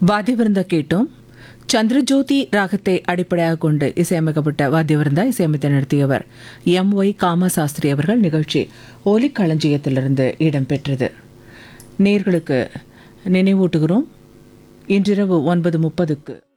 வாத்தியவிருந்த கேட்டோம். சந்திரஜோதி ராகத்தை அடிப்படையாக கொண்டு இசையமைக்கப்பட்ட வாத்தியவிருந்தா இசையமைத்து நடத்தியவர் எம்.ஒய். காமசாஸ்திரி அவர்கள். நிகழ்ச்சி ஒலிக்களஞ்சியத்திலிருந்து இடம்பெற்றது. நேர்களுக்கு நினைவூட்டுகிறோம், இன்றிரவு 9:30க்கு